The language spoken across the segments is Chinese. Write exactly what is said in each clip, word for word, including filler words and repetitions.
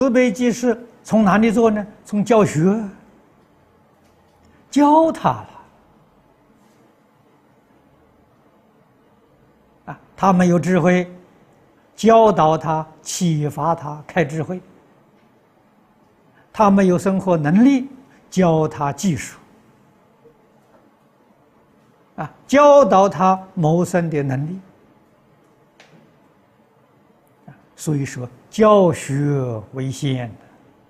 慈悲济世从哪里做呢？从教学，教他了。啊，他没有智慧，教导他、启发他开智慧；他没有生活能力，教他技术，啊，教导他谋生的能力。所以说，教学为先的。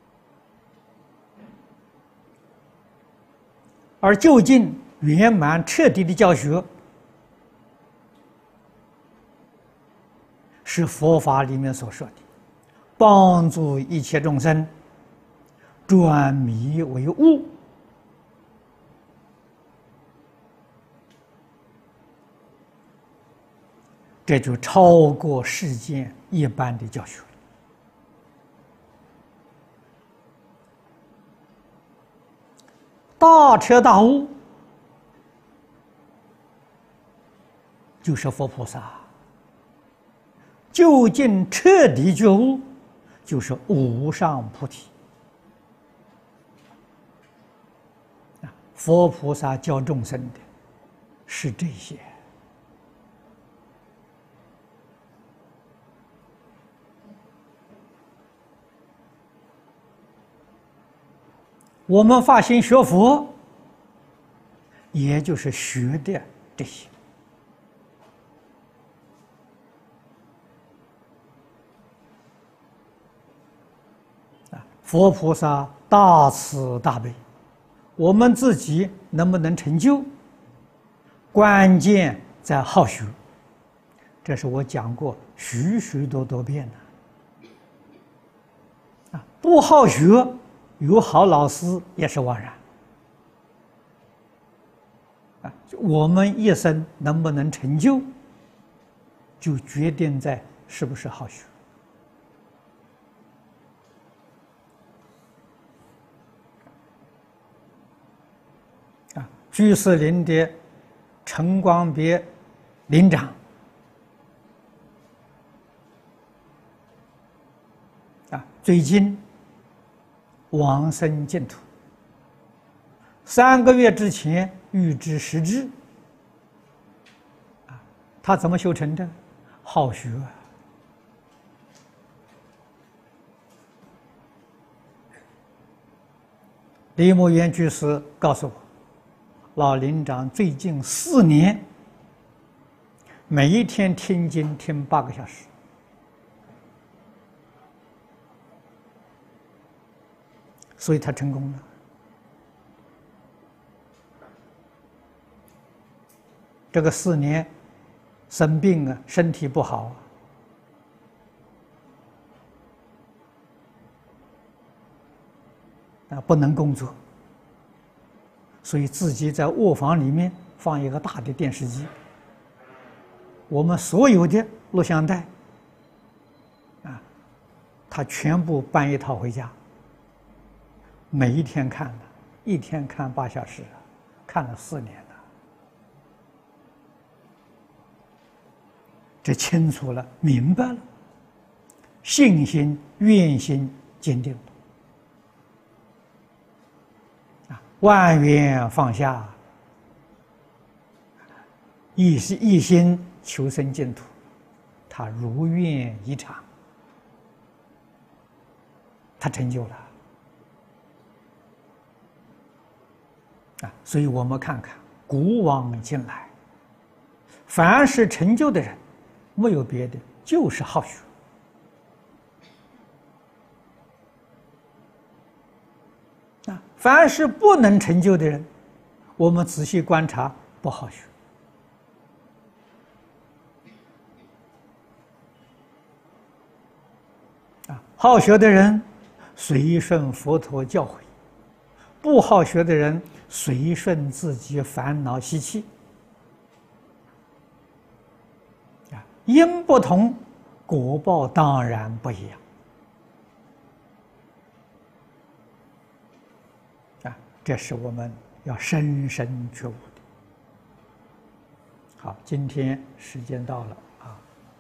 而究竟圆满彻底的教学，是佛法里面所说的，帮助一切众生转迷为悟。这就超过世间一般的教学了。大彻大悟，就是佛菩萨；究竟彻底觉悟，就是无上菩提。啊，佛菩萨教众生的是这些。我们发心学佛，也就是学的这些。啊，佛菩萨大慈大悲，我们自己能不能成就，关键在好学。这是我讲过许许多多遍的。啊，不好学，有好老师也是枉然。啊，我们一生能不能成就，就决定在是不是好学。啊，居士林的陈光别林长，啊，最近往生净土，三个月之前预知时至。啊，他怎么修成的？好学啊！李牧原居士告诉我，老林长最近四年，每一天听经听八个小时。所以他成功了。这个四年生病啊，身体不好啊，啊不能工作，所以自己在卧房里面放一个大的电视机，我们所有的录像带，啊，他全部搬一套回家。每一天看的，一天看八小时，看了四年了。这清楚了，明白了，信心、愿心坚定了，啊，万缘放下，一心一心求生净土，他如愿以偿，他成就了。啊，所以我们看看古往今来，凡是成就的人，没有别的，就是好学。啊，凡是不能成就的人，我们仔细观察，不好学。啊，好学的人随顺佛陀教诲，不好学的人随顺自己烦恼习气。啊，因不同，果报当然不一样。啊，这是我们要深深觉悟的。好，今天时间到了。